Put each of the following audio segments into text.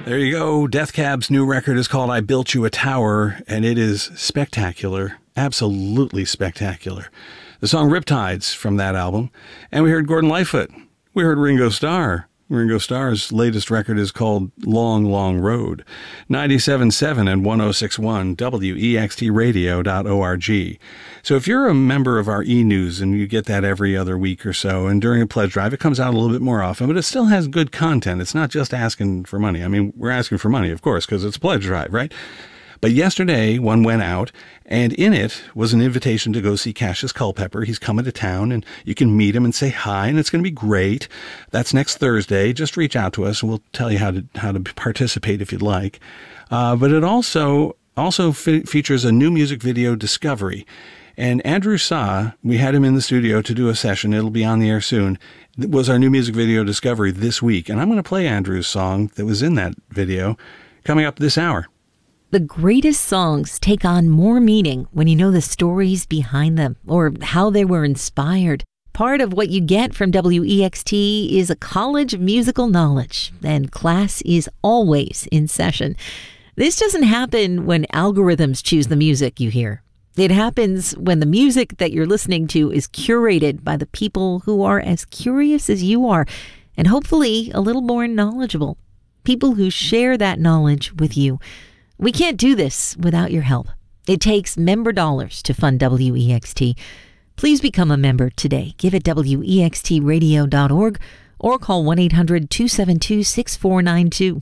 There you go. Death Cab's new record is called I Built You a Tower, and it is spectacular. Absolutely spectacular. The song Riptides from that album. And we heard Gordon Lightfoot. We heard Ringo Starr. Ringo Starr's latest record is called Long, Long Road. 97.7 and 106.1 WEXTradio.org. So if you're a member of our e-news and you get that every other week or so, and during a pledge drive, it comes out a little bit more often, but it still has good content. It's not just asking for money. I mean, we're asking for money, of course, because it's a pledge drive, right? But yesterday, one went out, and in it was an invitation to go see Cassius Culpepper. He's coming to town, and you can meet him and say hi, and it's going to be great. That's next Thursday. Just reach out to us, and we'll tell you how to participate if you'd like. But it also features a new music video, Discovery. And Andrew Sa, we had him in the studio to do a session. It'll be on the air soon. It was our new music video, Discovery, this week. And I'm going to play Andrew's song that was in that video coming up this hour. The greatest songs take on more meaning when you know the stories behind them or how they were inspired. Part of what you get from WEXT is a college of musical knowledge, and class is always in session. This doesn't happen when algorithms choose the music you hear. It happens when the music that you're listening to is curated by the people who are as curious as you are, and hopefully a little more knowledgeable. People who share that knowledge with you. We can't do this without your help. It takes member dollars to fund WEXT. Please become a member today. Give at WEXTradio.org or call 1-800-272-6492.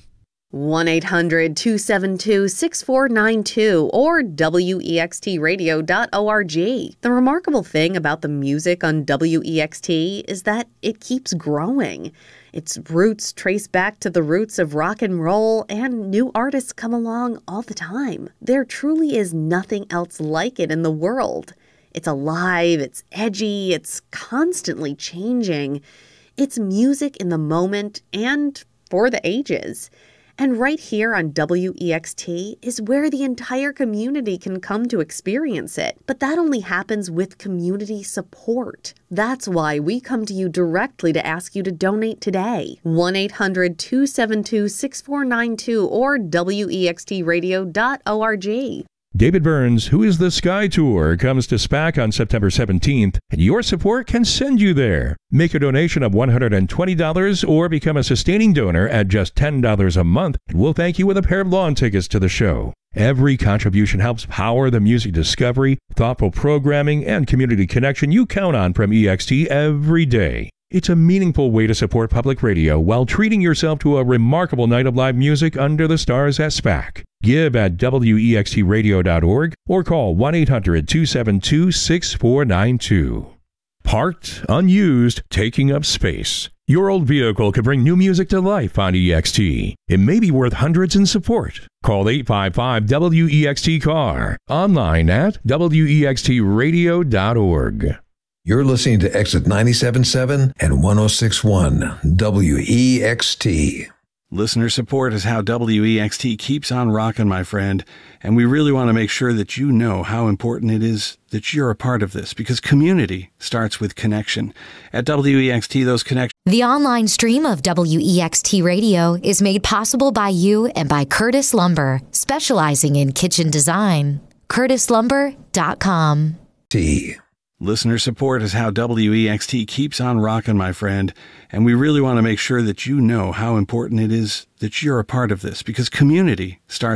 1-800-272-6492 or WEXTradio.org. The remarkable thing about the music on WEXT is that it keeps growing. Its roots trace back to the roots of rock and roll, and new artists come along all the time. There truly is nothing else like it in the world. It's alive, it's edgy, it's constantly changing. It's music in the moment and for the ages. And right here on WEXT is where the entire community can come to experience it. But that only happens with community support. That's why we come to you directly to ask you to donate today. 1-800-272-6492 or WEXTradio.org. David Burns, Who is the Sky Tour, comes to SPAC on September 17th, and your support can send you there. Make a donation of $120 or become a sustaining donor at just $10 a month, and we'll thank you with a pair of lawn tickets to the show. Every contribution helps power the music discovery, thoughtful programming, and community connection you count on from EXT every day. It's a meaningful way to support public radio while treating yourself to a remarkable night of live music under the stars at SPAC. Give at WEXTradio.org or call 1-800-272-6492. Parked, unused, taking up space. Your old vehicle could bring new music to life on EXT. It may be worth hundreds in support. Call 855-WEXT-CAR. Online at WEXTradio.org. You're listening to Exit 97.7 and 106.1 WEXT. Listener support is how WEXT keeps on rocking, my friend. And we really want to make sure that you know how important it is that you're a part of this, because community starts with connection. At WEXT, those connections. The online stream of WEXT Radio is made possible by you and by Curtis Lumber, specializing in kitchen design. CurtisLumber.com. Listener support is how WEXT keeps on rocking, my friend. And we really want to make sure that you know how important it is that you're a part of this, because community starts